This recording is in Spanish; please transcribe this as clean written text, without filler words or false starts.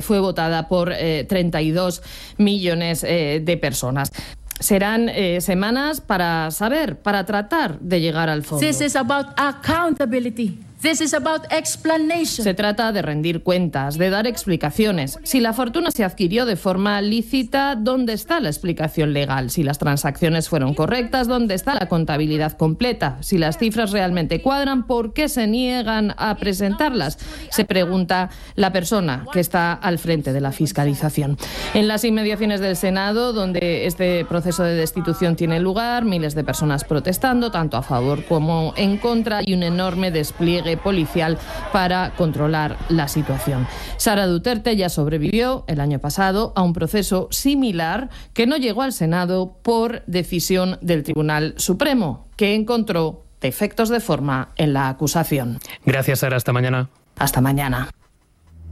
fue votada por 32 millones de personas. Serán semanas para tratar de llegar al fondo. This is about accountability. This is about explanation. Se trata de rendir cuentas, de dar explicaciones. Si la fortuna se adquirió de forma lícita, ¿dónde está la explicación legal? Si las transacciones fueron correctas, ¿dónde está la contabilidad completa? Si las cifras realmente cuadran, ¿por qué se niegan a presentarlas? Se pregunta la persona que está al frente de la fiscalización. En las inmediaciones del Senado, donde este proceso de destitución tiene lugar, miles de personas protestando, tanto a favor como en contra, y un enorme despliegue policial para controlar la situación. Sara Duterte ya sobrevivió el año pasado a un proceso similar que no llegó al Senado por decisión del Tribunal Supremo, que encontró defectos de forma en la acusación. Gracias, Sara. Hasta mañana. Hasta mañana.